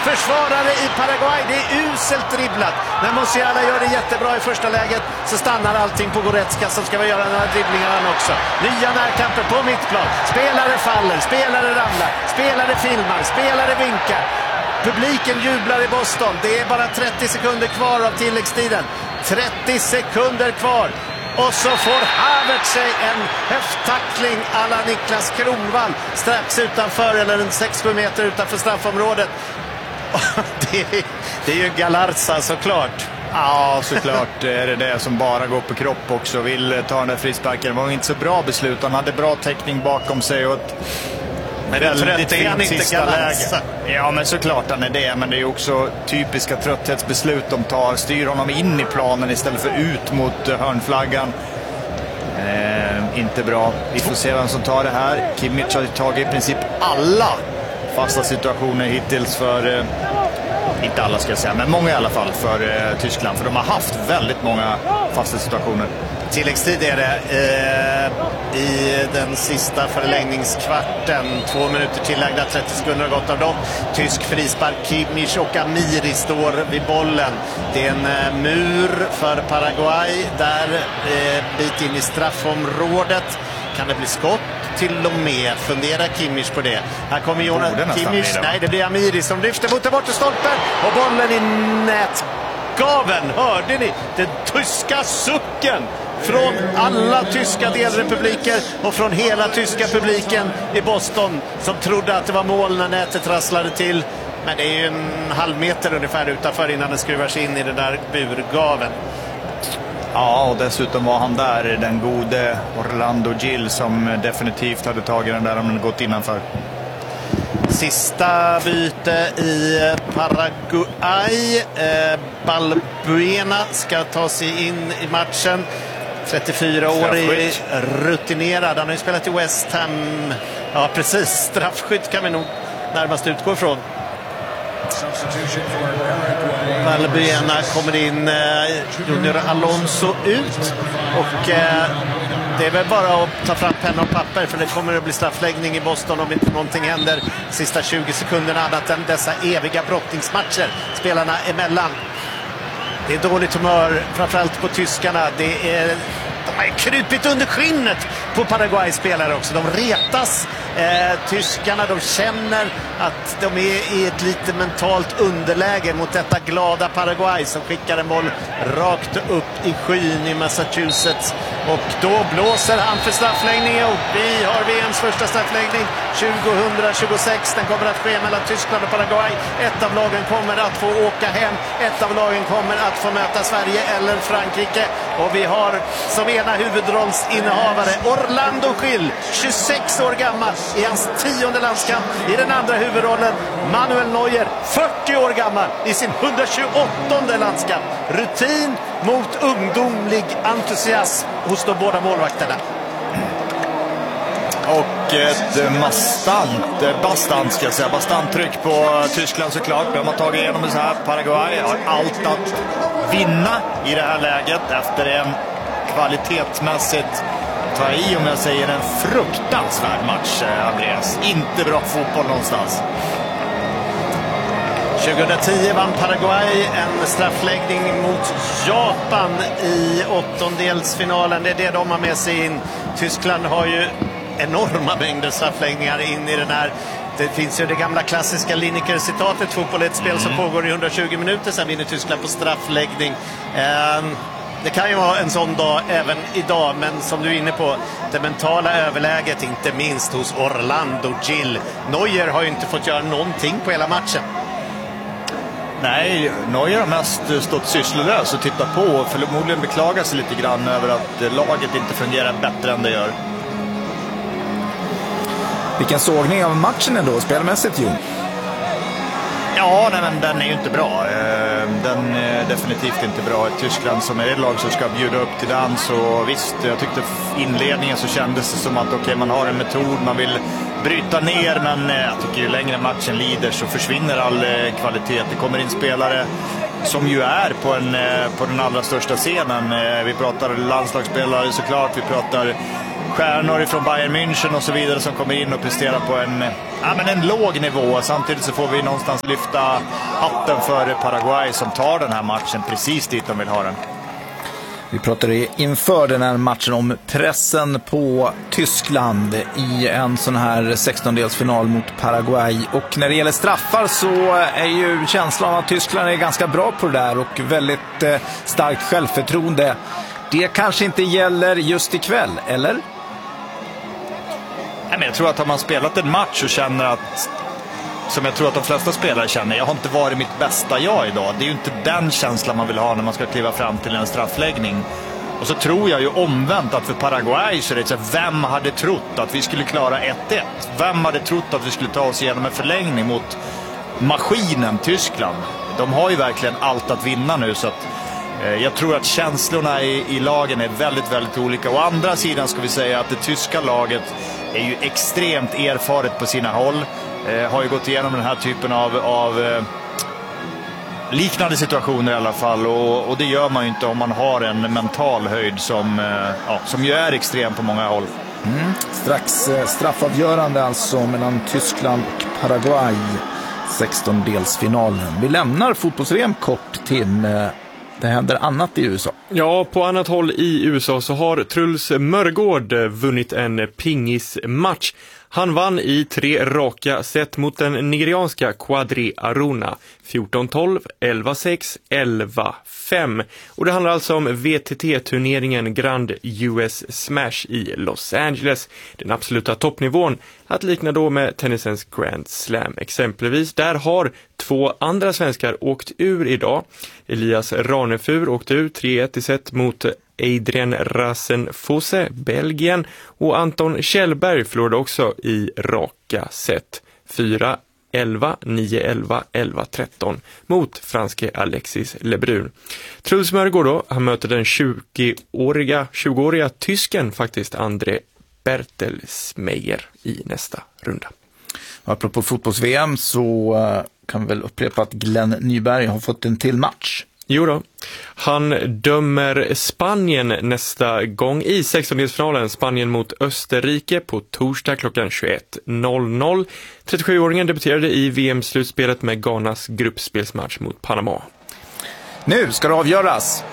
försvarare i Paraguay. Det är uselt dribblat. När Musiala gör det jättebra i första läget så stannar allting på Goretzka som ska göra den här dribblingen också. Nya närkamper på mittplan. Spelare faller, spelare ramlar, spelare filmar, spelare vinkar. Publiken jublar i Boston. Det är bara 30 sekunder kvar av tilläggstiden. 30 sekunder kvar. Och så får Havertz sig en höfttackling alla Niklas Kronwall strax utanför, eller en 6-7 meter utanför straffområdet. Det är ju Galarza såklart. Ja, såklart är det som bara går på kropp också. Vill ta den där frisparken. Det var inte så bra beslut. Han hade bra täckning bakom sig och ett väldigt fint sista läge. Ja, men såklart han är det. Men det är också typiska trötthetsbeslut de tar. Styr honom in i planen istället för ut mot hörnflaggan. Inte bra. Vi får se vem som tar det här. Kimmich har tagit i princip alla fasta situationer hittills för... inte alla ska jag säga, men många i alla fall för Tyskland. För de har haft väldigt många fasta situationer. Tilläggstid är det i den sista förlängningskvarten. 2 minuter tillagda, 30 sekunder har gått av dem. Tysk frispark, Kimmich och Amiri står vid bollen. Det är en mur för Paraguay. Där bit in i straffområdet. Kan det bli skott? Till och med funderar Kimmich på det. Här kommer Jonathan Kimmich. Nej, det blir Amiri som lyfter mot den bortre stolpen. Och bollen i nätgaven. Hörde ni? Den tyska sucken från alla tyska delrepubliker och från hela tyska publiken i Boston som trodde att det var mål när nätet rasslade till. Men det är ju en halv meter ungefär utanför innan den skruvar sig in i den där burgaven. Ja, och dessutom var han där, den gode Orlando Gil, som definitivt hade tagit den där om den gått innanför. Sista byte i Paraguay. Balbuena ska ta sig in i matchen. 34-årig, rutinerad. Han har ju spelat i West Ham. Ja, precis. Straffskytt kan vi nog närmast utgå ifrån. Balbuena kommer in, Junior Alonso ut och det är väl bara att ta fram penna och papper, för det kommer att bli straffläggning i Boston om inte någonting händer sista 20 sekunderna, annat än dessa eviga brottningsmatcher spelarna emellan. Det är dåligt humör framförallt på tyskarna. De har krypit under skinnet på Paraguay-spelare också. De retas. Tyskarna, de känner att de är i ett lite mentalt underläge mot detta glada Paraguay som skickar en boll rakt upp i skyn i Massachusetts. Och då blåser han för straffläggning, och vi har VMs första straffläggning 2026. Den kommer att ske mellan Tyskland och Paraguay. Ett av lagen kommer att få åka hem. Ett av lagen kommer att få möta Sverige eller Frankrike. Och vi har som ena huvudrollsinnehavare Orlando Gil, 26 år gammal, i hans 10:e landskamp. I den andra huvudrollen Manuel Neuer, 40 år gammal, i sin 128:e landskamp. Rutin mot ungdomlig entusiasm hos de båda målvakterna. Och ett bastant ska jag säga, bastant tryck på Tyskland såklart. De har tagit igenom det så här. Paraguay har allt att vinna i det här läget efter en kvalitetsmässigt, ta i om jag säger, en fruktansvärd match, Andreas. Inte bra fotboll någonstans. 2010 vann Paraguay en straffläggning mot Japan i åttondelsfinalen. Det är det de har med sig in. Tyskland har ju enorma mängder straffläggningar in i den här. Det finns ju det gamla klassiska Lineker-citatet: fotboll är ett spel som pågår i 120 minuter, sen vinner Tyskland på straffläggning. Det kan ju vara en sån dag även idag, men som du är inne på, det mentala överläget, inte minst hos Orlando Gil. Neuer har ju inte fått göra någonting på hela matchen. Nej, Neuer har mest stått sysslolös och tittat på och förmodligen beklagar sig lite grann över att laget inte fungerar bättre än det gör. Vilken sågning av matchen ändå, spelmässigt ju. Ja, nej, men den är ju inte bra. Den är definitivt inte bra. Ett Tyskland som är ett lag som ska bjuda upp till dans. Och visst, jag tyckte inledningen så kändes det som att okej, man har en metod, man vill bryta ner, men jag tycker ju längre matchen lider så försvinner all kvalitet. Det kommer in spelare som ju är på den allra största scenen. Vi pratar landslagsspelare såklart, vi pratar stjärnor från Bayern München och så vidare som kommer in och presterar på en låg nivå. Samtidigt så får vi någonstans lyfta hatten för Paraguay som tar den här matchen precis dit de vill ha den. Vi pratade inför den här matchen om pressen på Tyskland i en sån här 16-delsfinal mot Paraguay. Och när det gäller straffar så är ju känslan att Tyskland är ganska bra på det där och väldigt starkt självförtroende. Det kanske inte gäller just ikväll, eller? Nej, men jag tror att om man spelat en match och känner att, som jag tror att de flesta spelare känner, jag har inte varit mitt bästa jag idag. Det är ju inte den känslan man vill ha när man ska kliva fram till en straffläggning. Och så tror jag ju omvänt att för Paraguay så är det så här, vem hade trott att vi skulle klara 1-1? Vem hade trott att vi skulle ta oss igenom en förlängning mot maskinen Tyskland? De har ju verkligen allt att vinna nu, så att jag tror att känslorna i lagen är väldigt, väldigt olika. Å andra sidan ska vi säga att det tyska laget är ju extremt erfaret på sina håll. Har ju gått igenom den här typen av liknande situationer i alla fall. Och det gör man ju inte om man har en mental höjd som ju är extrem på många håll. Strax straffavgörande alltså mellan Tyskland och Paraguay. 16-delsfinalen. Vi lämnar fotbolls-VM kort till det händer annat i USA. Ja, på annat håll i USA så har Truls Mörgård vunnit en pingismatch. Han vann i 3 raka set mot den nigerianska Quadri Aruna. 14-12, 11-6, 11-5. Och det handlar alltså om VTT-turneringen Grand US Smash i Los Angeles. Den absoluta toppnivån, att likna då med tennisens Grand Slam exempelvis. Där har 2 andra svenskar åkt ur idag. Elias Ranefur åkte ur 3-1 i set mot Adrien Rasenfosse, Belgien, och Anton Kjellberg förlorade också i raka set 4-11, 9-11, 11-13 mot franske Alexis Lebrun. Truls Mörgård då, han möter den 20-åriga tysken faktiskt André Bertelsmeyer i nästa runda. Apropå fotbolls-VM så kan vi väl upprepa att Glenn Nyberg har fått en till match. Jo då. Han dömer Spanien nästa gång i 16-delsfinalen. Spanien mot Österrike på torsdag klockan 21.00. 37-åringen debuterade i VM-slutspelet med Ghanas gruppspelsmatch mot Panama. Nu ska det avgöras.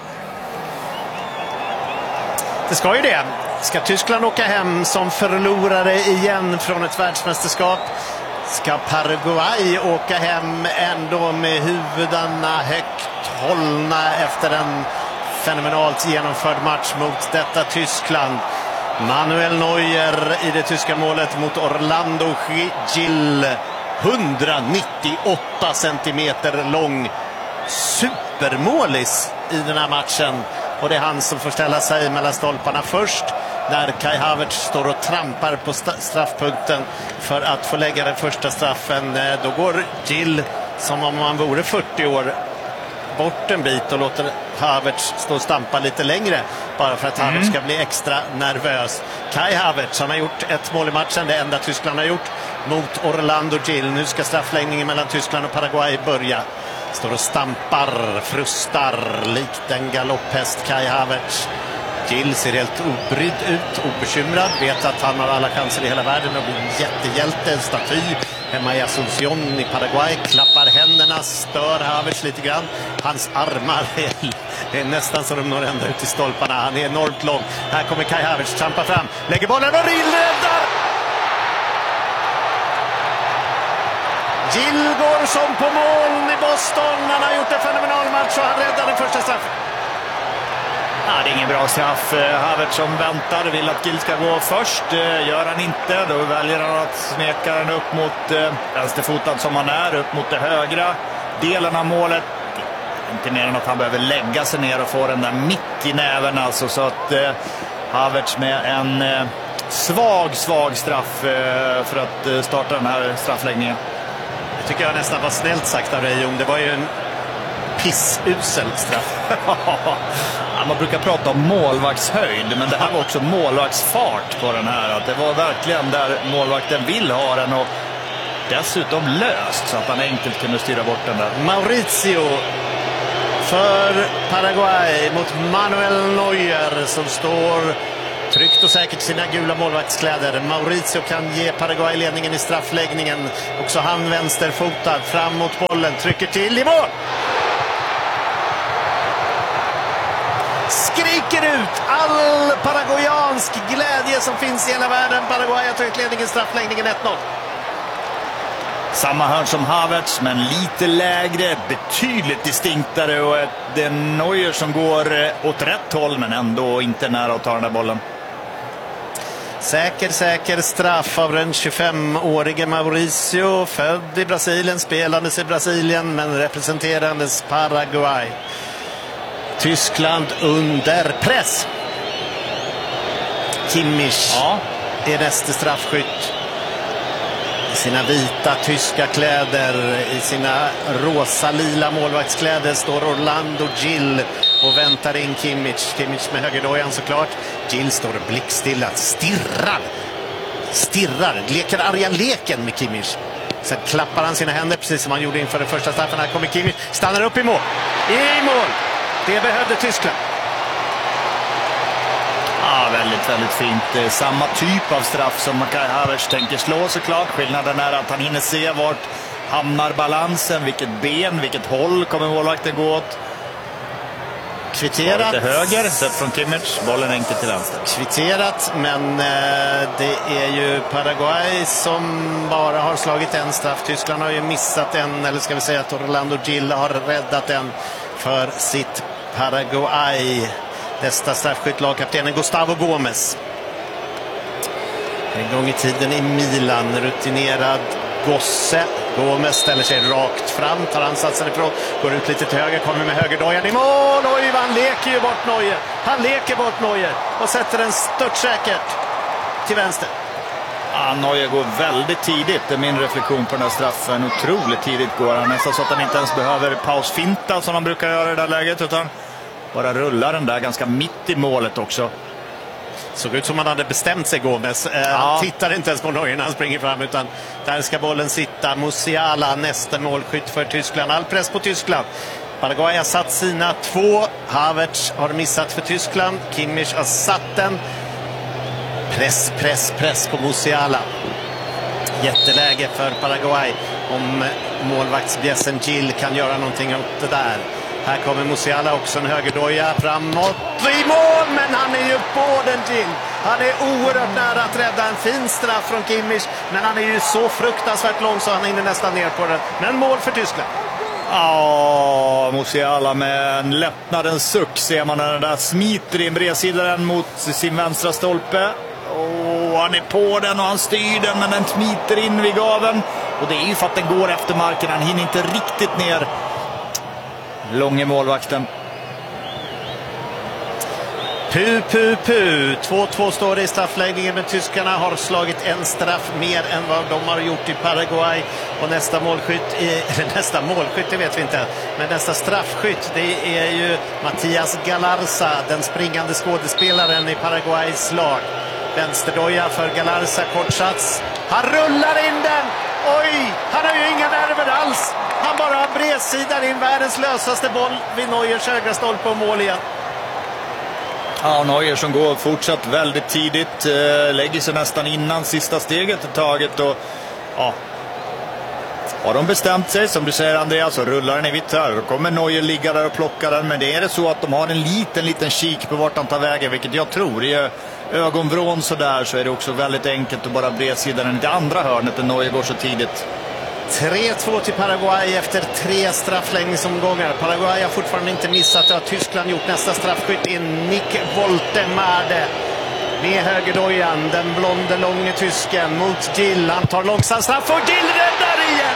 Det ska ju det. Ska Tyskland åka hem som förlorare igen från ett världsmästerskap? Ska Paraguay åka hem ändå med huvudarna högt hållna efter en fenomenalt genomförd match mot detta Tyskland? Manuel Neuer i det tyska målet mot Orlando Gil. 198 centimeter lång supermålis i den här matchen. Och det är han som får ställa sig mellan stolparna först. När Kai Havertz står och trampar på straffpunkten för att få lägga den första straffen. Då går Gil, som om han vore 40 år, bort en bit och låter Havertz stå och stampa lite längre. Bara för att Havertz ska bli extra nervös. Kai Havertz, han har gjort ett mål i matchen. Det enda Tyskland har gjort mot Orlando Gil. Nu ska straffläggningen mellan Tyskland och Paraguay börja. Står och stampar, frustar likt en galopphäst Kai Havertz. Gil ser helt obrydd ut, obekymrad, vet att han har alla chanser i hela världen och blir en jättehjälte, en staty hemma i Asunción i Paraguay, klappar händerna, stör Havertz lite grann. Hans armar är nästan så de når ända ut i stolparna, han är enormt lång. Här kommer Kai Havertz, trampar fram, lägger bollen och Gil räddar! Gil går som på moln i Boston, han har gjort en fenomenal match och han räddar den första straffen. Ja, det är ingen bra straff. Havertz som väntar vill att Gil ska gå först. Gör han inte, då väljer han att smeka den upp mot vänsterfoten som han är, upp mot det högra delen av målet. Inte mer än att han behöver lägga sig ner och få den där mitt i näven. Alltså, så att Havertz med en svag straff för att starta den här straffläggningen. Det tycker jag nästan var snällt sagt av dig, Jon. Det var ju en pissusel straff. Ja, man brukar prata om målvaktshöjd, men det här var också målvaktsfart på den här. Att det var verkligen där målvakten vill ha den och dessutom löst så att han enkelt kunde styra bort den där. Mauricio för Paraguay mot Manuel Neuer som står Tryggt och säkert sina gula målvaktskläder. Mauricio kan ge Paraguay ledningen i straffläggningen. Också han vänsterfotad fram mot bollen. Trycker till i mål. Skriker ut all paraguayansk glädje som finns i hela världen. Paraguay har tagit ledningen i straffläggningen 1-0. Samma hörn som Havertz, men lite lägre, betydligt distinktare, och det är Neuer som går åt rätt håll men ändå inte nära att ta den där bollen. Säker straff av den 25-årige Mauricio, född i Brasilien, spelandes i Brasilien men representerandes Paraguay. Tyskland under press. Kimmich är nästa straffskytt. I sina vita tyska kläder, i sina rosa-lila målvaktskläder står Orlando Gil och väntar in Kimmich. Kimmich med högerdojan såklart. Gil står blickstilla, stirrar, leker arga leken med Kimmich. Sen klappar han sina händer precis som han gjorde inför den första straffen. Här kommer Kimmich, stannar upp i mål. I mål! Det behövde Tyskland. Ja, väldigt fint. Samma typ av straff som Kai Havertz tänker slå såklart. Skillnaden är att han hinner se vart hamnar balansen, vilket ben, vilket håll kommer målvakten gå åt. Kvitterat. Lite höger, sett från Kimmich. Bollen enkelt till vänster. Kvitterat, men det är ju Paraguay som bara har slagit en straff. Tyskland har ju missat en, eller ska vi säga att Orlando Gil har räddat en för sitt Paraguay. Nästa straffskytt, lagkaptenen Gustavo Gomes. En gång i tiden i Milan, rutinerad gosse. Gomes ställer sig rakt fram, tar ansatsen ifrån, går ut lite till höger, kommer med högerdojan i mål. Oj, han leker ju bort Neuer. Han leker bort Neuer och sätter den störtsäkert till vänster. Ja, Neuer går väldigt tidigt, det är min reflektion på den här straffen. Otroligt tidigt går han, nästan så att han inte ens behöver pausfinta som han brukar göra i det där läget, utan bara rullar den där ganska mitt i målet också. Såg ut som han hade bestämt sig, Gomes. Han tittar inte ens på Neuer när han springer fram, utan där ska bollen sitta. Musiala, nästa målskytt för Tyskland. All press på Tyskland. Paraguay har satt sina 2. Havertz har missat för Tyskland. Kimmich har satt den. Press på Musiala. Jätteläge för Paraguay om målvaktsbjässen Gil kan göra någonting åt det där. Här kommer Musiala, också en högerdoja framåt i mål, men han är ju på den Gil. Han är oerhört nära att rädda en fin straff från Kimmich, men han är ju så fruktansvärt lång så han hinner nästan ner på den. Men mål för Tyskland. Ja, Musiala med en lättnadens suck ser man när den där smiter in bredsidaren mot sin vänstra stolpe. Han är på den och han styr den, men den smiter in vid gaven. Och det är ju för att den går efter marken, han hinner inte riktigt ner. Långe målvakten. 2-2 står det i straffläggningen, men tyskarna har slagit en straff mer än vad de har gjort i Paraguay. Och nästa målskytt, det vet vi inte, men nästa straffskytt, det är ju Matias Galarza, den springande skådespelaren i Paraguays lag. Vänsterdoja för Galarza, kortsats. Han rullar in den. Oj, han har ju inga nerver alls. Han bara har bredsidan in, världens lösaste boll vid Neuers högra stolpe och mål igen. Ja, Neuer som går fortsatt väldigt tidigt, lägger sig nästan innan sista steget taget, och ja, har de bestämt sig, som du säger Andreas, så rullar den i vitt här. Då kommer Neuer ligga där och plocka den, men det är det så att de har en liten kik på vart han tar vägen, vilket jag tror är ögonvrån så där, så är det också väldigt enkelt att bara bredsida den i det andra hörnet när Neuer går så tidigt. 3-2 till Paraguay efter 3 straffläggningsomgångar. Paraguay har fortfarande inte missat. Det har Tyskland gjort. Nästa straffskytt in Nick Woltemade med högerdojan. Den blonde långe tysken mot Gil. Han tar långsam straff och Gil räddar igen.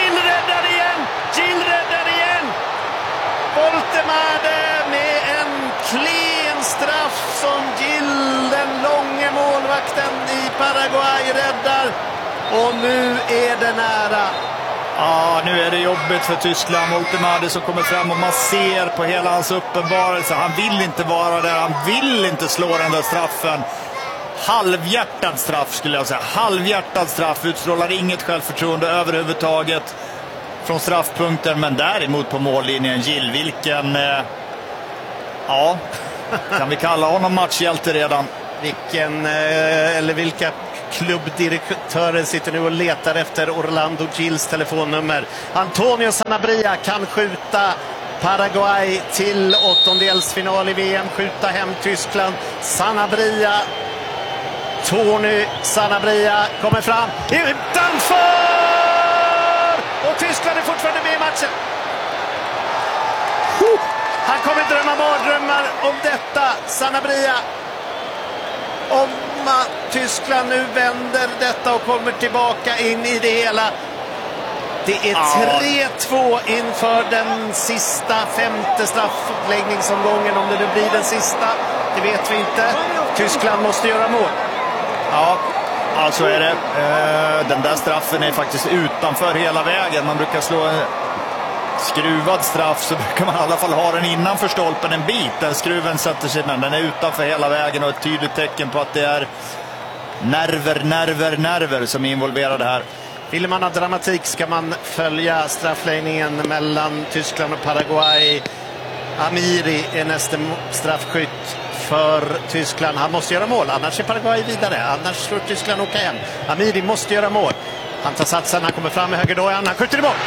Gil räddar igen. Woltemade med en klen straff som Gil, den långe målvakten i Paraguay, räddar. Och nu är det nära. Ja, nu är det jobbigt för Tyskland. Woltemade som kommer fram och man ser på hela hans uppenbarelse. Han vill inte vara där. Han vill inte slå den där straffen. Halvhjärtad straff skulle jag säga. Halvhjärtad straff. Utstrålar inget självförtroende överhuvudtaget från straffpunkten. Men däremot på mållinjen Gil, vilken... ja, kan vi kalla honom matchhjälte redan? Vilka klubbdirektörer sitter nu och letar efter Orlando Gills telefonnummer. Antonio Sanabria kan skjuta Paraguay till åttondelsfinal i VM, skjuta hem Tyskland. Tony Sanabria kommer fram utanför! Och Tyskland är fortfarande med i matchen. Han kommer drömma mardrömmar om detta, Sanabria. Om Tyskland nu vänder detta och kommer tillbaka in i det hela. Det är 3-2 inför den sista femte straffläggningsomgången. Om det nu blir den sista, det vet vi inte. Tyskland måste göra mål. Ja, så är det. Den där straffen är faktiskt utanför hela vägen. Man brukar slå en skruvad straff, så brukar man i alla fall ha den innanför stolpen en bit. Den skruven sätter sig, men den är utanför hela vägen och ett tydligt tecken på att det är nerver som är involverade här. Vill man ha dramatik ska man följa straffläggningen mellan Tyskland och Paraguay. Amiri är nästa straffskytt för Tyskland. Han måste göra mål, annars är Paraguay vidare. Annars får Tyskland åka hem. Amiri måste göra mål. Han tar satsen, han kommer fram med högerdojan. Han skjuter i mål.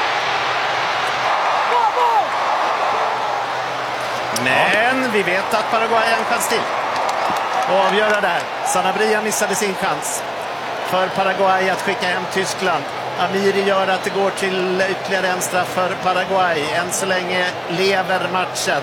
Men vi vet att Paraguay har en chans till att avgöra där. Sanabria missade sin chans för Paraguay att skicka hem Tyskland. Amiri gör att det går till ytterligare en straff för Paraguay. Än så länge lever matchen.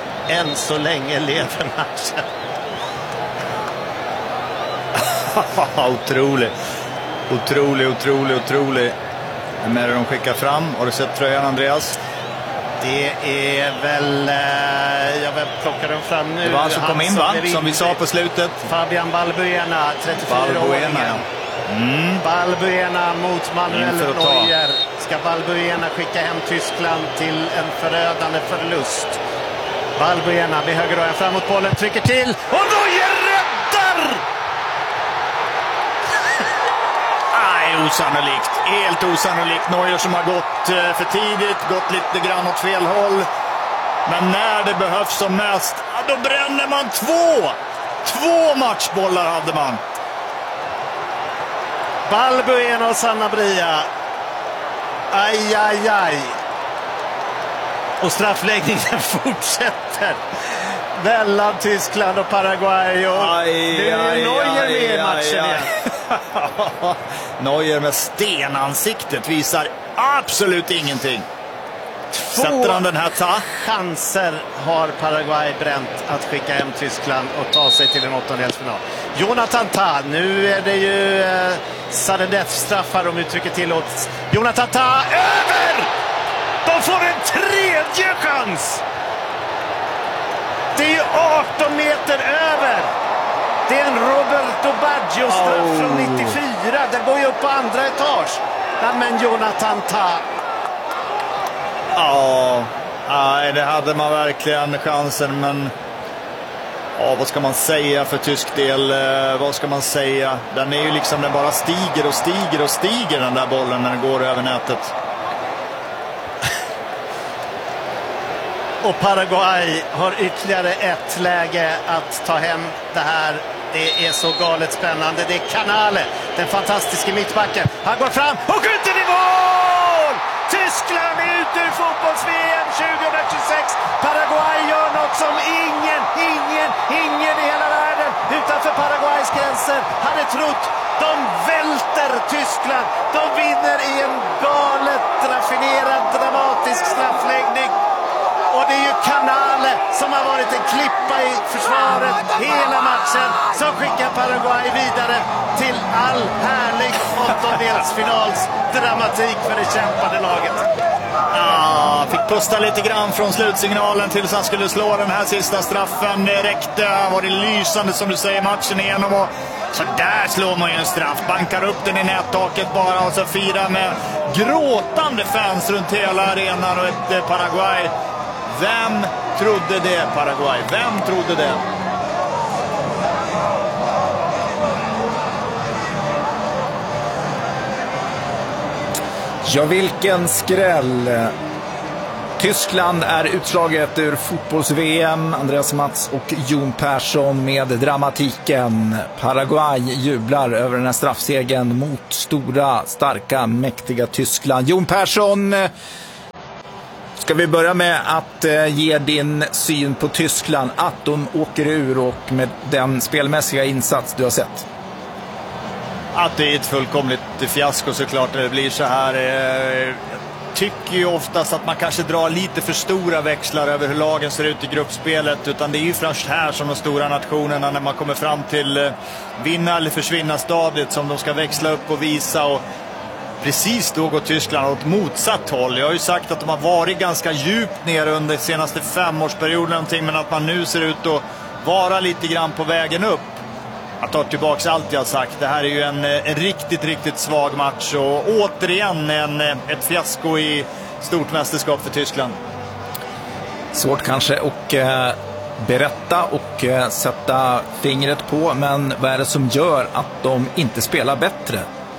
Otrolig. Vem är det de skickar fram? Har du sett tröjan, Andreas? Det är väl... jag plockar den fram nu. Det var han som kom in, va? Som vi sa på slutet. Fabian Balbuena, 34-åringen. Balbuena mot Manuel Neuer. Ska Balbuena skicka hem Tyskland till en förödande förlust? Balbuena med högerröjan framåt, bollen trycker till. Och Neuer räddar! Osannolikt. Helt osannolikt. Neuer som har gått för tidigt, gått lite grann åt fel håll. Men när det behövs som mest, då bränner man två matchbollar hade man. Balbuena och Sanabria. Aj. Och straffläggningen fortsätter mellan Tyskland och Paraguay. Och nu är Neuer med i matchen igen. Neuer med stenansiktet visar absolut ingenting. Sätter han den här chanser har Paraguay bränt att skicka hem Tyskland och ta sig till en åttondelsfinal. Jonathan Tah, nu är det ju sudden death-straffar om uttrycket tillåts. Jonathan Tah, över! De får en tredje chans! Det är ju 18 meter över! Det är en Roberto Baggio-straff från 94. Den går ju upp på andra etage. Men Jonathan Tah. Det hade man verkligen chansen, men vad ska man säga för tysk del? Vad ska man säga? Den är ju liksom, den bara stiger den där bollen när den går över nätet. Och Paraguay har ytterligare ett läge att ta hem det här. Det är så galet spännande. Det är Canale, den fantastiska mittbacken. Han går fram och skjuter i mål! Tyskland är ute ur fotbolls-VM 2026. Paraguay gör något som ingen i hela världen utanför Paraguays gränser hade trott. De välter Tyskland. De vinner i en galet raffinerad dramatisk straffläggning. Och det är ju Canale som har varit en klippa i försvaret hela matchen, som skickar Paraguay vidare till all härlig åttondelsfinals dramatik för det kämpade laget. Fick pusta lite grann från slutsignalen tills han skulle slå den här sista straffen. Det räckte, var det lysande som du säger matchen igenom. Och så där slår man ju en straff, bankar upp den i nättaket bara och så firar med gråtande fans runt hela arenan och ett Paraguay. Vem trodde det, Paraguay? Vem trodde det? Ja, vilken skräll. Tyskland är utslaget ur fotbolls-VM. Andreas Mats och Jon Persson med dramatiken. Paraguay jublar över den här straffsegern mot stora, starka, mäktiga Tyskland. Jon Persson, ska vi börja med att ge din syn på Tyskland, att de åker ur och med den spelmässiga insats du har sett? Att det är ett fullkomligt fiasko såklart när det blir så här. Tycker ju oftast att man kanske drar lite för stora växlar över hur lagen ser ut i gruppspelet, utan det är ju först här som de stora nationerna, när man kommer fram till vinna eller försvinna stadiet, som de ska växla upp och visa. Och precis då går Tyskland åt motsatt håll. Jag har ju sagt att de har varit ganska djupt ner under senaste 5-årsperioden, men att man nu ser ut att vara lite grann på vägen upp. Jag tar tillbaka allt jag har sagt. Det här är ju en riktigt svag match. Och återigen ett fiasko i stort mästerskap för Tyskland. Svårt kanske att berätta och sätta fingret på. Men vad är det som gör att de inte spelar bättre?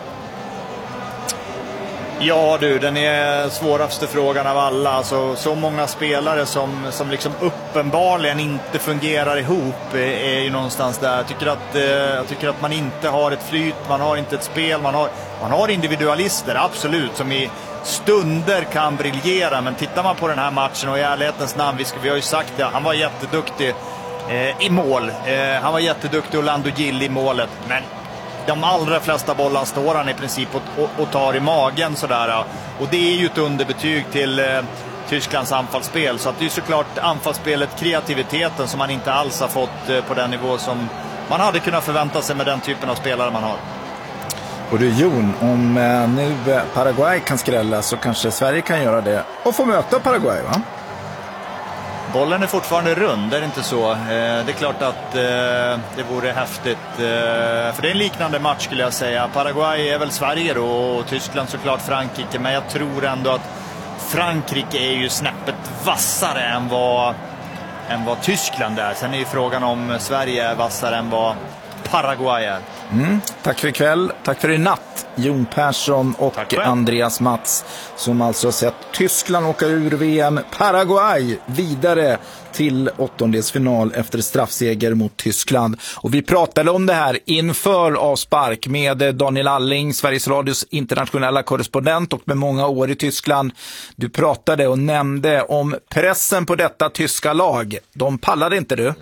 Ja du, den är svåraste frågan av alla. Alltså, så många spelare som liksom uppenbarligen inte fungerar ihop är ju någonstans där. Jag tycker att man inte har ett flyt, man har inte ett spel, man har individualister, absolut, som i stunder kan briljera. Men tittar man på den här matchen, och i ärlighetens namn, vi har ju sagt det, han var jätteduktig i mål. Han var jätteduktig, Orlando Gill, i målet. Men de allra flesta bollar står han i princip och tar i magen sådär. Och det är ju ett underbetyg till Tysklands anfallsspel. Så att det är såklart anfallsspelet, kreativiteten, som man inte alls har fått på den nivå som man hade kunnat förvänta sig med den typen av spelare man har. Och du Jon, om nu Paraguay kan skrälla, så kanske Sverige kan göra det och få möta Paraguay, va? Bollen är fortfarande rund, är det inte så? Det är klart att det vore häftigt. För det är en liknande match, skulle jag säga. Paraguay är väl Sverige då, och Tyskland såklart Frankrike. Men jag tror ändå att Frankrike är ju snäppet vassare än vad Tyskland är. Sen är ju frågan om Sverige är vassare än vad Paraguay är. Tack för ikväll, tack för i natt, Jon Persson och Andreas Mats, som alltså sett Tyskland åka ur VM, Paraguay vidare till åttondelsfinal efter straffseger mot Tyskland. Och vi pratade om det här inför avspark med Daniel Alling, Sveriges Radios internationella korrespondent och med många år i Tyskland. Du pratade och nämnde om pressen på detta tyska lag. De pallade inte, du?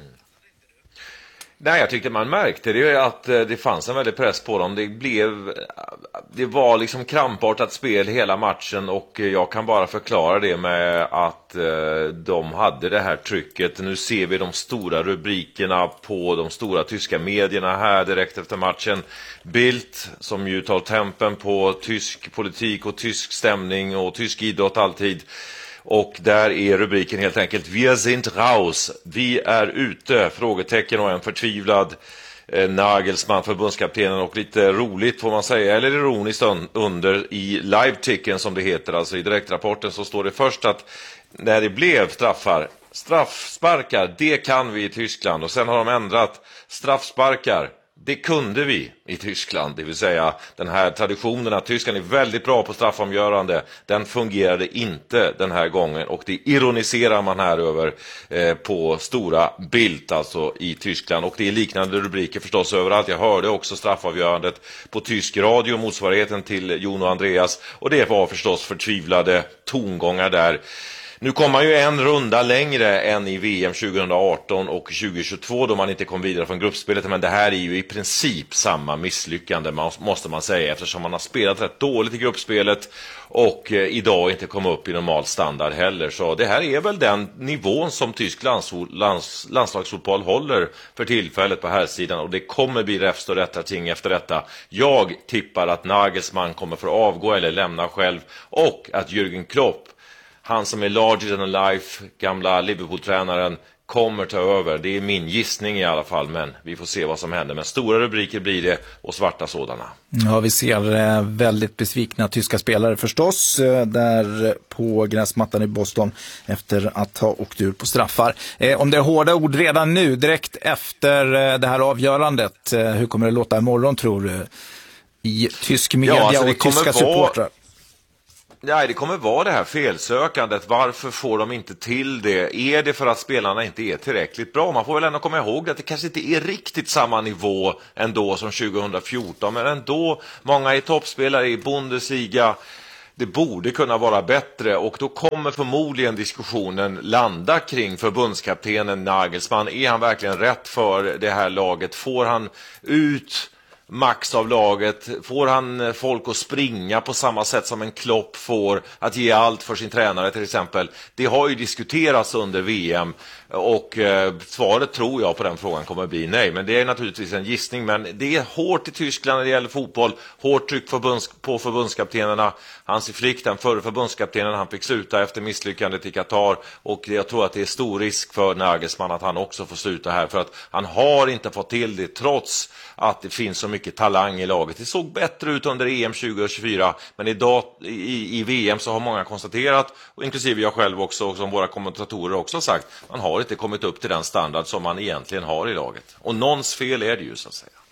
Nej, jag tyckte man märkte det, att det fanns en väldig press på dem. Det var liksom krampartat spel hela matchen, och jag kan bara förklara det med att de hade det här trycket. Nu ser vi de stora rubrikerna på de stora tyska medierna här direkt efter matchen. Bildt, som ju tar tempen på tysk politik och tysk stämning och tysk idrott alltid. Och där är rubriken helt enkelt "Wir sind raus", vi är ute, frågetecken, och en förtvivlad Nagelsmann, förbundskaptenen, och lite roligt får man säga, eller ironiskt under i live-ticken som det heter, alltså i direktrapporten, så står det först att när det blev straffsparkar, det kan vi i Tyskland, och sen har de ändrat straffsparkar. Det kunde vi i Tyskland, det vill säga den här traditionen att Tyskland är väldigt bra på straffomgörande, den fungerade inte den här gången, och det ironiserar man här över på stora Bild, alltså i Tyskland, och det är liknande rubriker förstås överallt. Jag hörde också straffavgörandet på tysk radio, motsvarigheten till Jon och Andreas, och det var förstås förtvivlade tongångar där. Nu kommer man ju en runda längre än i VM 2018 och 2022 då man inte kom vidare från gruppspelet. Men det här är ju i princip samma misslyckande, måste man säga, eftersom man har spelat rätt dåligt i gruppspelet och idag inte kom upp i normal standard heller. Så det här är väl den nivån som tysk landslagsfotboll håller för tillfället på här sidan, och det kommer bli räfst och rätta ting efter detta. Jag tippar att Nagelsmann kommer för avgå eller lämna själv, och att Jürgen Klopp, han som är larger than life, gamla Liverpool-tränaren, kommer ta över. Det är min gissning i alla fall, men vi får se vad som händer. Men stora rubriker blir det, och svarta sådana. Ja, vi ser väldigt besvikna tyska spelare förstås där på gräsmattan i Boston efter att ha åkt ur på straffar. Om det är hårda ord redan nu, direkt efter det här avgörandet, hur kommer det låta imorgon, tror du? I tysk media och tyska supportrar? Nej, det kommer vara det här felsökandet. Varför får de inte till det? Är det för att spelarna inte är tillräckligt bra? Man får väl ändå komma ihåg att det kanske inte är riktigt samma nivå ändå som 2014. Men ändå, många är toppspelare i Bundesliga. Det borde kunna vara bättre, och då kommer förmodligen diskussionen landa kring förbundskaptenen Nagelsmann. Är han verkligen rätt för det här laget? Får han ut max av laget? Får han folk att springa på samma sätt som en Klopp får, att ge allt för sin tränare till exempel? Det har ju diskuterats under VM, och svaret tror jag på den frågan kommer att bli nej. Men det är naturligtvis en gissning, men det är hårt i Tyskland när det gäller fotboll. Hårt tryck på förbundskaptenerna. Hansi Flick, den förre förbundskaptenen, han fick sluta efter misslyckandet i Qatar, och jag tror att det är stor risk för Nagelsmann att han också får sluta här, för att han har inte fått till det trots att det finns så mycket talang i laget. Det såg bättre ut under EM 2024, men idag i VM så har många konstaterat, och inklusive jag själv också, och som våra kommentatorer också har sagt, man har inte kommit upp till den standard som man egentligen har i laget. Och någons fel är det ju, så att säga.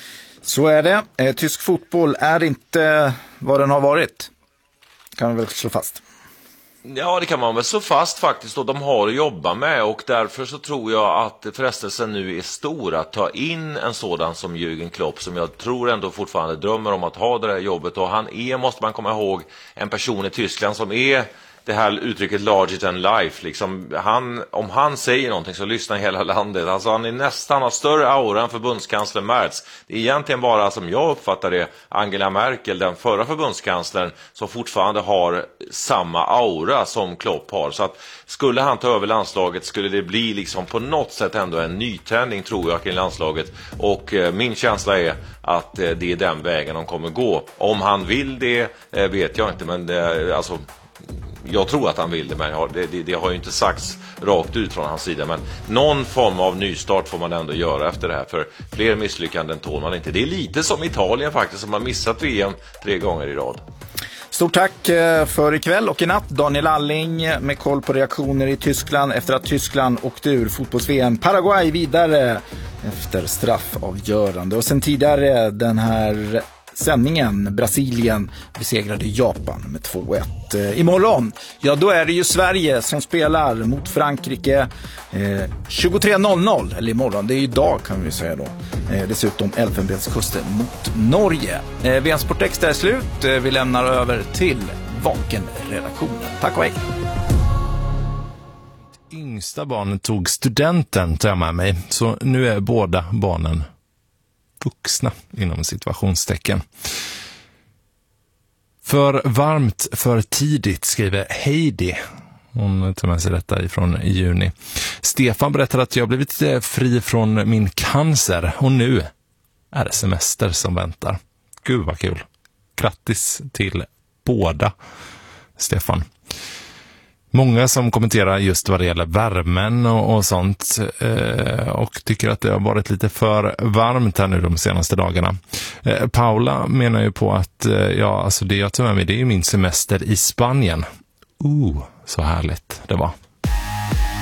Så är det. Tysk fotboll är inte vad den har varit. Kan man väl slå fast. Ja, det kan man väl slå fast faktiskt, och de har att jobba med, och därför så tror jag att frestelsen nu är stor att ta in en sådan som Jürgen Klopp, som jag tror ändå fortfarande drömmer om att ha det här jobbet, och han är, måste man komma ihåg, en person i Tyskland som är det här uttrycket larger than life, liksom om han säger någonting så lyssnar hela landet. Alltså han är nästan av större aura än förbundskansler Merz. Det är egentligen bara, som jag uppfattar det, Angela Merkel, den förra förbundskanslern, som fortfarande har samma aura som Klopp har. Så att skulle han ta över landslaget skulle det bli liksom på något sätt ändå en nytändning, tror jag, kring landslaget. Och min känsla är att det är den vägen de kommer gå. Om han vill det vet jag inte, men alltså, jag tror att han vill det, men det har ju inte sagts rakt ut från hans sida. Men någon form av nystart får man ändå göra efter det här, för fler misslyckanden tål man inte. Det är lite som Italien faktiskt, som har missat VM 3 gånger i rad. Stort tack för ikväll och i natt, Daniel Alling, med koll på reaktioner i Tyskland efter att Tyskland åkte ur fotbolls-VM. Paraguay vidare efter straffavgörande. Och sen tidigare den här sändningen, Brasilien besegrade Japan med 2-1. Imorgon, ja då är det ju Sverige som spelar mot Frankrike 23:00, eller imorgon, det är idag kan vi säga då. Dessutom Elfenbenskusten mot Norge. VM Sport Extra är slut, vi lämnar över till Vaken-redaktionen. Tack och hej! Yngsta barnen tog studenten, tar jag med mig, så nu är båda barnen vuxna inom situationstecken. För varmt, för tidigt, skriver Heidi. Hon tar med sig detta ifrån juni. Stefan berättar att jag blivit fri från min cancer och nu är det semester som väntar. Gud vad kul. Grattis till båda, Stefan. Många som kommenterar just vad det gäller värmen och sånt och tycker att det har varit lite för varmt här nu de senaste dagarna. Paula menar ju på att alltså det jag tar med mig, det är min semester i Spanien. Så härligt det var.